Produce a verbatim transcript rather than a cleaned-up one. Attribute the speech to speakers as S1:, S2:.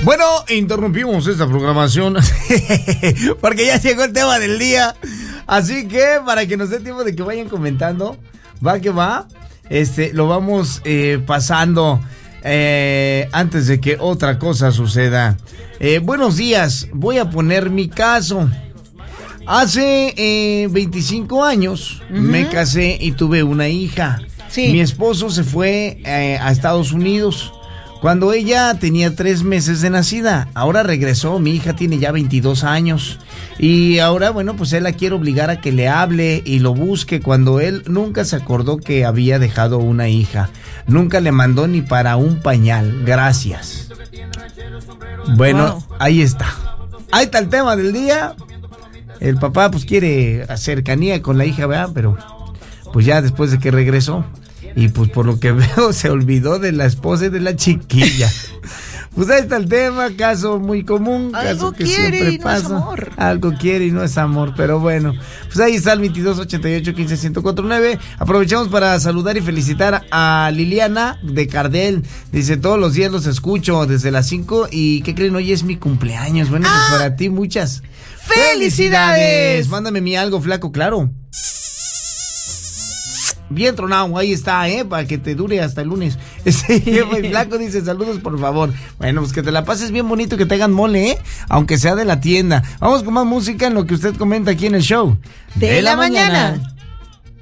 S1: Bueno, interrumpimos esta programación porque ya llegó el tema del día. Así que para que nos dé tiempo de que vayan comentando, va que va, este, lo vamos eh, pasando eh, antes de que otra cosa suceda. Eh, buenos días, voy a poner mi caso. Hace eh, veinticinco años uh-huh. me casé y tuve una hija. Sí. Mi esposo se fue eh, a Estados Unidos cuando ella tenía tres meses de nacida. Ahora regresó, mi hija tiene ya veintidós años. Y ahora, bueno, pues él la quiere obligar a que le hable y lo busque cuando él nunca se acordó que había dejado una hija. Nunca le mandó ni para un pañal. Gracias. Bueno, wow. Ahí está. Ahí está el tema del día. El papá pues quiere cercanía con la hija, ¿verdad? Pero pues ya después de que regresó y pues por lo que veo se olvidó de la esposa y de la chiquilla. Pues ahí está el tema, caso muy común, caso algo que siempre pasa. No es amor. Algo quiere y no es amor, pero bueno. Pues ahí está el veintidós ochenta y ocho quince ciento cuatro nueve. Aprovechamos para saludar y felicitar a Liliana de Cardel. Dice, todos los días los escucho desde las cinco y ¿qué creen? Hoy es mi cumpleaños. Bueno, ah. pues para ti muchas ¡felicidades! Mándame mi algo flaco, claro. Bien tronado, ahí está, ¿eh? Para que te dure hasta el lunes. Sí, el flaco dice, saludos por favor. Bueno, pues que te la pases bien bonito, que te hagan mole, ¿eh? Aunque sea de la tienda. Vamos con más música en lo que usted comenta aquí en el show
S2: de, de la, la mañana. mañana.